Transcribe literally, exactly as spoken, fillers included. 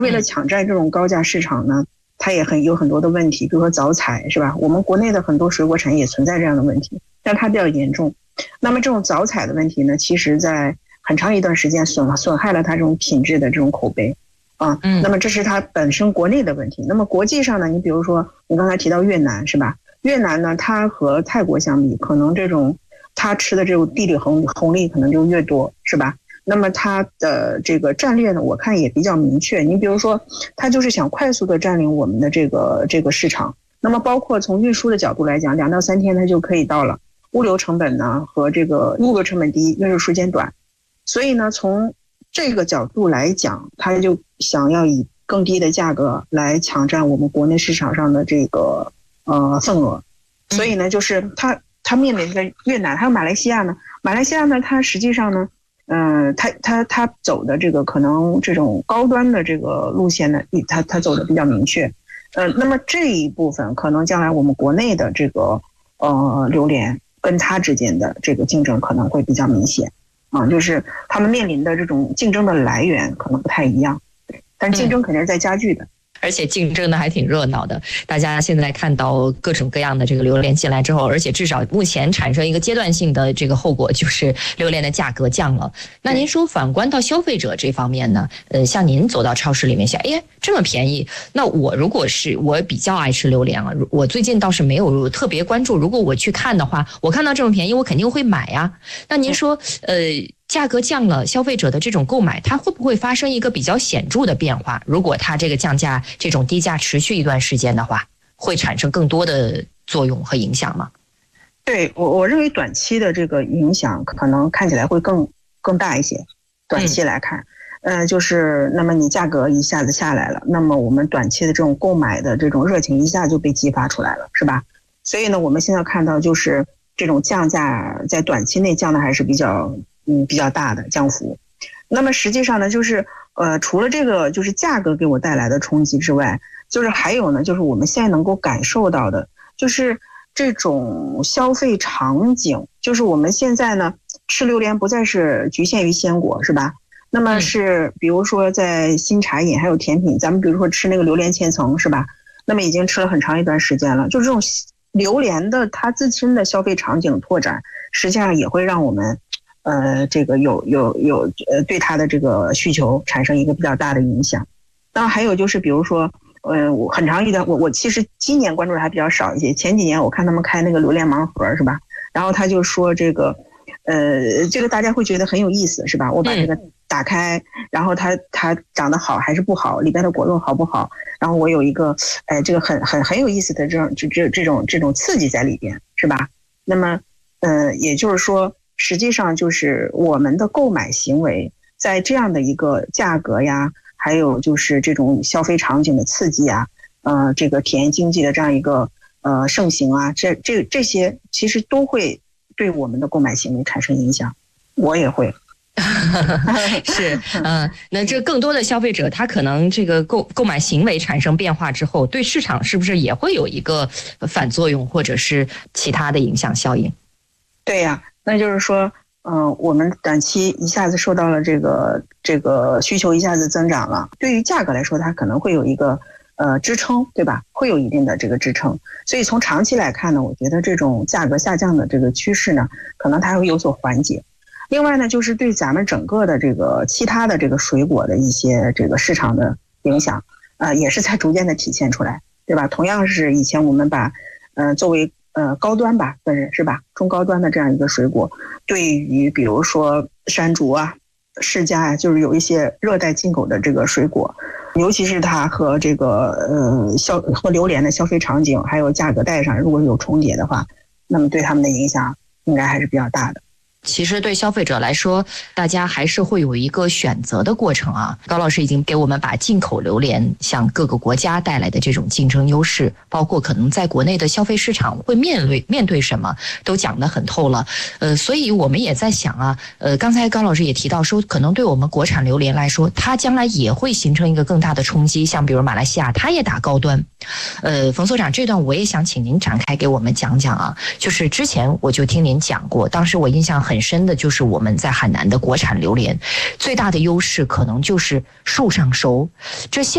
为了抢占这种高价市场呢，它也很有很多的问题，比如说早采是吧？我们国内的很多水果产业也存在这样的问题，但它比较严重。那么这种早采的问题呢，其实在很长一段时间损损害了它这种品质的这种口碑啊。那么这是它本身国内的问题。那么国际上呢，你比如说你刚才提到越南是吧？越南呢，它和泰国相比，可能这种它吃的这种地理红红利可能就越多是吧？那么它的这个战略呢，我看也比较明确。你比如说，它就是想快速的占领我们的这个这个市场。那么包括从运输的角度来讲，两到三天它就可以到了。物流成本呢和这个物流成本低，运输时间短。所以呢，从这个角度来讲，它就想要以更低的价格来抢占我们国内市场上的这个呃份额。所以呢，就是它它面临的越南还有马来西亚呢，马来西亚呢，它实际上呢。嗯，他他他走的这个可能这种高端的这个路线呢，他他走的比较明确。呃，那么这一部分可能将来我们国内的这个呃榴莲跟它之间的这个竞争可能会比较明显啊，就是他们面临的这种竞争的来源可能不太一样，对，但竞争肯定是在加剧的。嗯， 而且竞争的还挺热闹的，大家现在看到各种各样的这个榴莲进来之后，而且至少目前产生一个阶段性的这个后果，就是榴莲的价格降了。那您说反观到消费者这方面呢？呃，像您走到超市里面想，哎，这么便宜，那我如果是我比较爱吃榴莲啊，我最近倒是没有特别关注，如果我去看的话，我看到这么便宜，我肯定会买呀。那您说，呃。价格降了，消费者的这种购买，它会不会发生一个比较显著的变化？如果它这个降价、这种低价持续一段时间的话，会产生更多的作用和影响吗？ 对，我我认为短期的这个影响可能看起来会更更大一些。短期来看，嗯、呃，就是那么你价格一下子下来了，那么我们短期的这种购买的这种热情一下就被激发出来了，是吧？所以呢，我们现在看到就是这种降价在短期内降的还是比较。嗯，比较大的降幅。那么实际上呢，就是呃，除了这个就是价格给我带来的冲击之外，就是还有呢，就是我们现在能够感受到的，就是这种消费场景，就是我们现在呢吃榴莲不再是局限于鲜果，是吧？那么是比如说在新茶饮还有甜品，咱们比如说吃那个榴莲千层，是吧？那么已经吃了很长一段时间了，就这种榴莲的它自身的消费场景拓展，实际上也会让我们。呃，这个有有有呃，对它的这个需求产生一个比较大的影响。那还有就是，比如说，呃，我很长一段，我我其实今年关注的还比较少一些。前几年我看他们开那个榴莲盲盒，是吧？然后他就说这个，呃，这个大家会觉得很有意思，是吧？我把这个打开，然后它它长得好还是不好，里边的果肉好不好？然后我有一个，哎，这个很很很有意思的这种这这这种这种刺激在里边，是吧？那么，呃，也就是说。实际上就是我们的购买行为在这样的一个价格呀，还有就是这种消费场景的刺激啊，呃，这个体验经济的这样一个呃盛行啊，这这这些其实都会对我们的购买行为产生影响，我也会。 是，嗯、呃，那这更多的消费者他可能这个购购买行为产生变化之后，对市场是不是也会有一个反作用，或者是其他的影响效应？ 对呀、啊。那就是说，嗯、呃，我们短期一下子受到了这个这个需求一下子增长了，对于价格来说，它可能会有一个呃支撑，对吧？会有一定的这个支撑。所以从长期来看呢，我觉得这种价格下降的这个趋势呢，可能它会有所缓解。另外呢，就是对咱们整个的这个其他的这个水果的一些这个市场的影响，呃，也是在逐渐的体现出来，对吧？同样是以前我们把呃作为呃，高端吧，算是是吧？中高端的这样一个水果，对于比如说山竹啊、释迦啊，就是有一些热带进口的这个水果，尤其是它和这个呃消和榴莲的消费场景还有价格带上如果有重叠的话，那么对他们的影响应该还是比较大的。 其实对消费者来说，大家还是会有一个选择的过程啊。高老师已经给我们把进口榴莲向各个国家带来的这种竞争优势，包括可能在国内的消费市场会面对面对什么，都讲得很透了。呃，所以我们也在想啊，呃，刚才高老师也提到说，可能对我们国产榴莲来说，它将来也会形成一个更大的冲击。像比如马来西亚，它也打高端。呃，冯所长，这段我也想请您展开给我们讲讲啊。就是之前我就听您讲过，当时我印象很很深的就是我们在海南的国产榴莲，最大的优势可能就是树上熟。这现